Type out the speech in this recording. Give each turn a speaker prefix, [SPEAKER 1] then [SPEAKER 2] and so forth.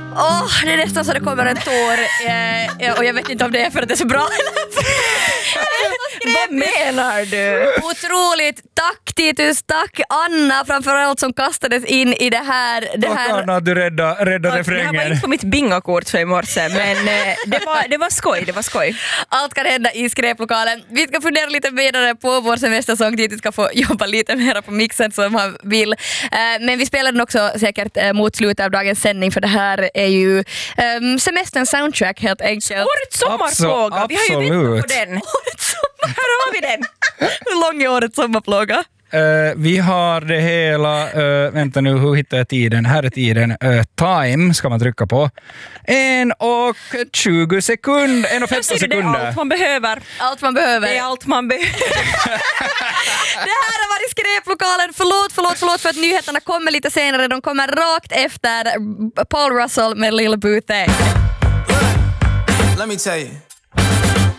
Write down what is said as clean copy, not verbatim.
[SPEAKER 1] Det är nästan så det kommer en tår och jag vet inte om det är för att det är så bra.
[SPEAKER 2] Vad menar du?
[SPEAKER 1] Otroligt. Tack Titus, tack Anna framförallt som kastades in i det här.
[SPEAKER 3] Tack Anna att du räddade
[SPEAKER 2] Det här var
[SPEAKER 3] refrängen.
[SPEAKER 2] inte på mitt bingokort för i morse, men det var skoj.
[SPEAKER 1] Allt kan hända i skräplokalen. Vi ska fundera lite vidare på vår semestersång. Titus ska få jobba lite mer på mixen som han vill. Men vi spelar den också säkert mot slutet av dagens sändning, för det här är ju semesterns soundtrack helt enkelt.
[SPEAKER 2] Årets sommarplåga, vi har ju väntat på den. Här har vi den.
[SPEAKER 1] Hur lång är årets sommarplåga?
[SPEAKER 3] Vi har det hela, vänta nu, hur hittar jag tiden? Här är tiden, time ska man trycka på. 1:20 sekunder, 1:15 sekunder.
[SPEAKER 2] Det är allt man behöver.
[SPEAKER 1] Allt man behöver.
[SPEAKER 2] Det är allt man behöver.
[SPEAKER 1] Det här har varit skräplokalen. Förlåt för att nyheterna kommer lite senare. De kommer rakt efter Paul Russell med Lil Booth.
[SPEAKER 4] Let me tell you.